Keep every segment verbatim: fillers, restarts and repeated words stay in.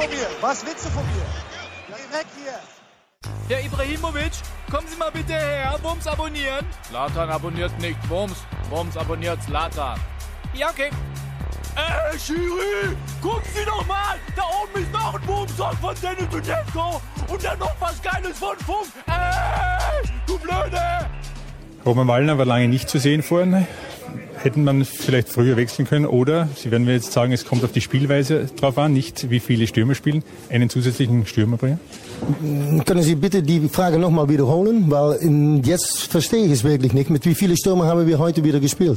von mir? Was willst du von mir? Geh weg hier. Herr Ibrahimovic, kommen Sie mal bitte her. Wurms abonnieren. Zlatan abonniert nicht Wurms. Wurms abonniert Zlatan. Ja, okay. Ey, Schiri, gucken Sie doch mal. Da oben ist noch ein Wurmsong von Dennis Tedesco. Und dann noch was Geiles von Funk. Ey, du Blöde. Roman Wallner war lange nicht zu sehen vorne. Hätten man vielleicht früher wechseln können oder, Sie werden mir jetzt sagen, es kommt auf die Spielweise drauf an, nicht wie viele Stürmer spielen, einen zusätzlichen Stürmer bringen? Können Sie bitte die Frage nochmal wiederholen? Weil in, jetzt verstehe ich es wirklich nicht. Mit wie vielen Stürmer haben wir heute wieder gespielt?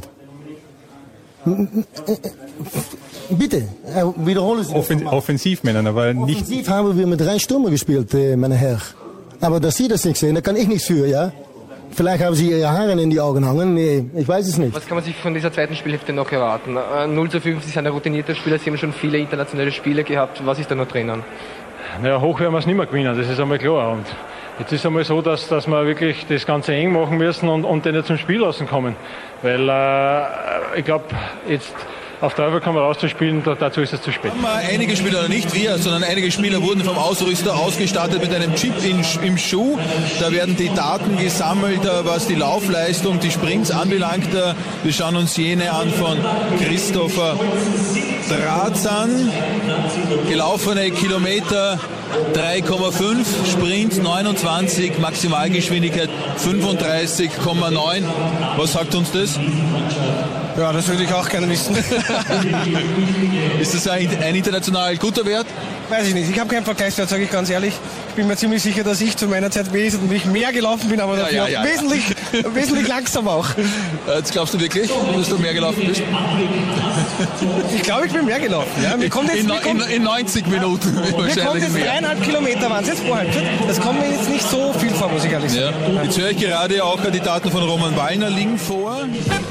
Bitte, wiederholen Sie das Offen, offensiv, Männer, aber nicht... Offensiv haben wir mit drei Stürmer gespielt, meine Herren. Aber dass Sie das nicht sehen, da kann ich nichts für, ja? Vielleicht haben Sie Ihre Haare in die Augen hängen. Nee, ich weiß es nicht. Was kann man sich von dieser zweiten Spielhälfte noch erwarten? null zu fünf, Sie sind ein routinierter Spieler, Sie haben schon viele internationale Spiele gehabt. Was ist da noch drinnen? Naja, hoch werden wir es nicht mehr gewinnen, das ist einmal klar. Und jetzt ist es einmal so, dass, dass wir wirklich das Ganze eng machen müssen und, und den zum Spiel lassen kommen. Weil äh, ich glaube, jetzt auf Teufel kann man rauszuspielen, dazu ist es zu spät. Einige Spieler, nicht wir, sondern einige Spieler wurden vom Ausrüster ausgestattet mit einem Chip in, im Schuh. Da werden die Daten gesammelt, was die Laufleistung, die Sprints anbelangt. Wir schauen uns jene an von Christopher Drazan. Gelaufene Kilometer drei Komma fünf, Sprint neunundzwanzig, Maximalgeschwindigkeit fünfunddreißig Komma neun. Was sagt uns das? Ja, das würde ich auch gerne wissen. Ist das ein, ein international guter Wert? Weiß ich nicht. Ich habe keinen Vergleichswert, sage ich ganz ehrlich. Ich bin mir ziemlich sicher, dass ich zu meiner Zeit wesentlich mehr gelaufen bin, aber dafür ja, ja, ja, wesentlich, ja. wesentlich langsam auch. Jetzt glaubst du wirklich, dass du mehr gelaufen bist? Ich glaube, ich bin mehr gelaufen. Ja. Mir kommt jetzt, in, mir kommt, in, in neunzig Minuten mir wahrscheinlich kommt jetzt mehr. dreieinhalb Kilometer waren es jetzt vorher. Das kommt mir jetzt nicht so viel vor, muss ich ehrlich sagen. Ja. Jetzt höre ich gerade auch die Daten von Roman Wallner liegen vor.